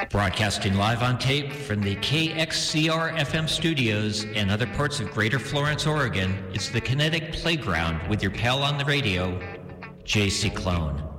Broadcasting live on tape from the KXCR FM studios and other parts of Greater Florence, Oregon, it's the Kinetic Playground with your pal on the radio, J.C. Clone.